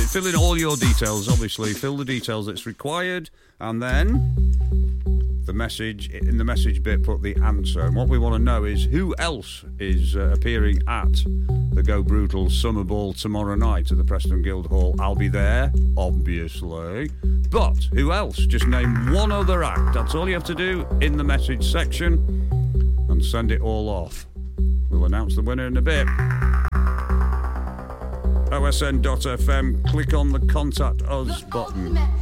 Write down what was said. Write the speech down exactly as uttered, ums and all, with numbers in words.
fill in all your details, obviously. Fill the details that's required, and then the message, in the message bit, put the answer. And what we want to know is who else is uh, appearing at the Go Brutal Summer Ball tomorrow night at the Preston Guildhall. I'll be there, obviously. But who else? Just name one other act. That's all you have to do in the message section, and send it all off. We'll announce the winner in a bit. O S N dot F M, click on the Contact Us button.